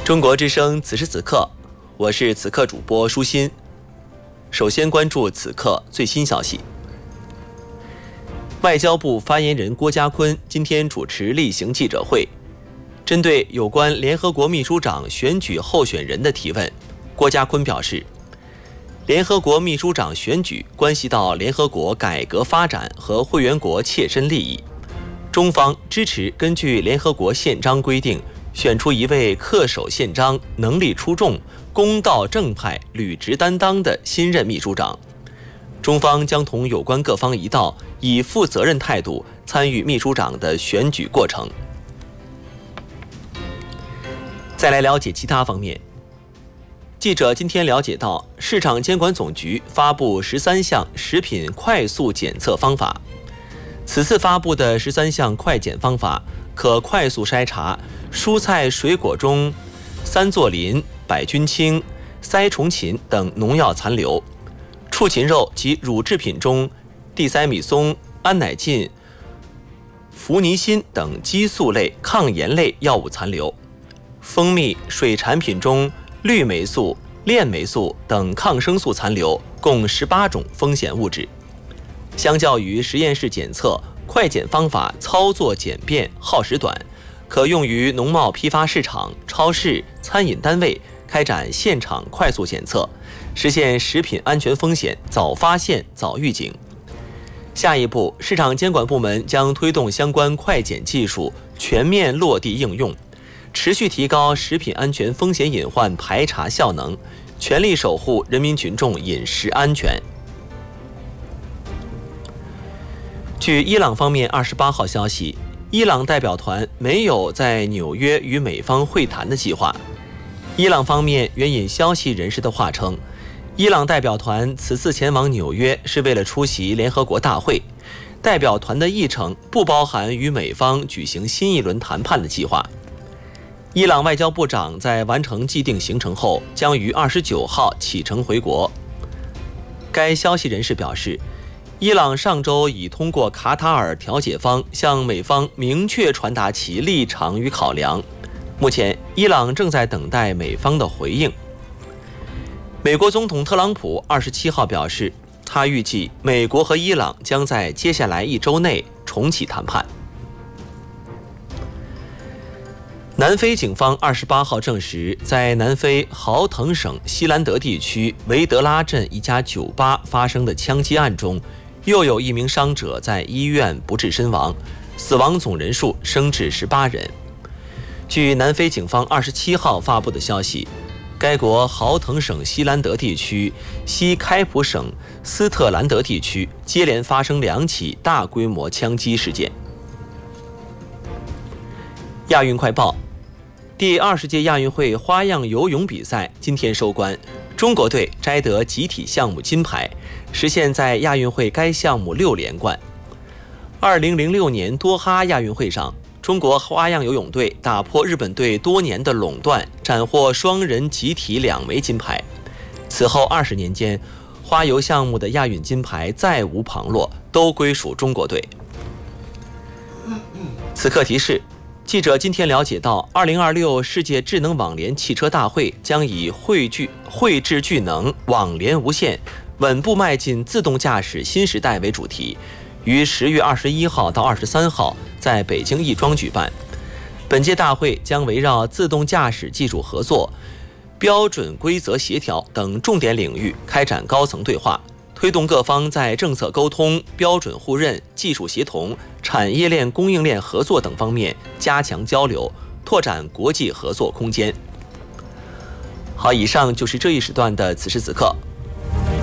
中国之声此时此刻，我是此刻主播舒心。首先关注此刻最新消息。外交部发言人郭家坤今天主持例行记者会，针对有关联合国秘书长选举候选人的提问，郭家坤表示，联合国秘书长选举关系到联合国改革发展和会员国切身利益，中方支持根据联合国宪章规定选出一位恪守宪章、能力出众、公道正派、履职担当的新任秘书长。中方将同有关各方一道，以负责任态度参与秘书长的选举过程。再来了解其他方面。记者今天了解到，市场监管总局发布13项食品快速检测方法。此次发布的13项快检方法，可快速筛查蔬菜水果中三唑林、百菌清、塞虫禽等农药残留，畜禽肉及乳制品中地塞米松、安乃近、氟尼辛等激素类、抗炎类药物残留，蜂蜜、水产品中氯霉素、链霉素等抗生素残留，共18种风险物质。相较于实验室检测，快检方法操作简便、耗时短，可用于农贸批发市场、超市、餐饮单位开展现场快速检测，实现食品安全风险早发现、早预警。下一步，市场监管部门将推动相关快检技术全面落地应用，持续提高食品安全风险隐患排查效能，全力守护人民群众饮食安全。据伊朗方面28号消息，伊朗代表团没有在纽约与美方会谈的计划。伊朗方面援引消息人士的话称，伊朗代表团此次前往纽约是为了出席联合国大会，代表团的议程不包含与美方举行新一轮谈判的计划。伊朗外交部长在完成既定行程后，将于29号启程回国。该消息人士表示，伊朗上周已通过卡塔尔调解方向美方明确传达其立场与考量，目前伊朗正在等待美方的回应。美国总统特朗普27号表示，他预计美国和伊朗将在接下来1周内重启谈判。南非警方28号证实，在南非豪腾省西兰德地区维德拉镇一家酒吧发生的枪击案中，又有1名伤者在医院不治身亡，死亡总人数升至18人。据南非警方27号发布的消息，该国豪腾省西兰德地区、西开普省斯特兰德地区接连发生2起大规模枪击事件。亚运快报：第20届亚运会花样游泳比赛今天收官，中国队摘得集体项目金牌，实现在亚运会该项目6连冠。2006年多哈亚运会上，中国花样游泳队打破日本队多年的垄断，斩获双人集体2枚金牌。此后20年间，花游项目的亚运金牌再无旁落，都归属中国队。此刻提示，记者今天了解到，2026世界智能网联汽车大会将以绘智聚能、网联无限、稳步迈进自动驾驶新时代为主题，于10月21号到23号在北京亦庄举办。本届大会将围绕自动驾驶技术合作、标准规则协调等重点领域开展高层对话，推动各方在政策沟通、标准互认、技术协同、产业链供应链合作等方面加强交流，拓展国际合作空间。好，以上就是这一时段的此时此刻。